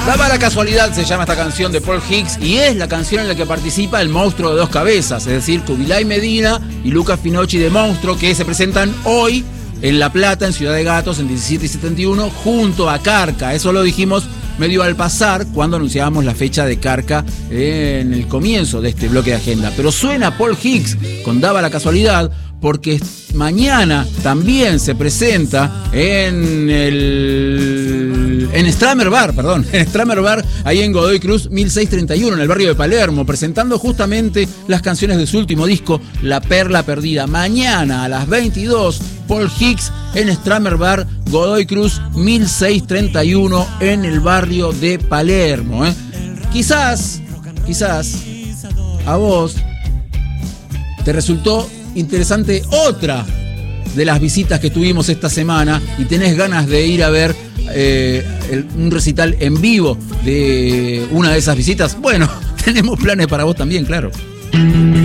Daba la casualidad, se llama esta canción de Paul Hicks, y es la canción en la que participa el monstruo de dos cabezas, es decir, Kubilay Medina y Lucas Finocchi de Monstruo, que se presentan hoy en La Plata, en Ciudad de Gatos, en 17 y 71, junto a Carca. Eso lo dijimos medio al pasar cuando anunciábamos la fecha de Carca en el comienzo de este bloque de agenda. Pero suena Paul Hicks con Daba la casualidad, porque mañana también se presenta en Stramer Bar, en Stramer Bar, ahí en Godoy Cruz 1631, en el barrio de Palermo, presentando justamente las canciones de su último disco, La Perla Perdida. Mañana a las 22, Paul Hicks en Stramer Bar, Godoy Cruz 1631, en el barrio de Palermo. Quizás a vos te resultó interesante otra de las visitas que tuvimos esta semana y tenés ganas de ir a ver un recital en vivo de una de esas visitas. Bueno, tenemos planes para vos también, claro.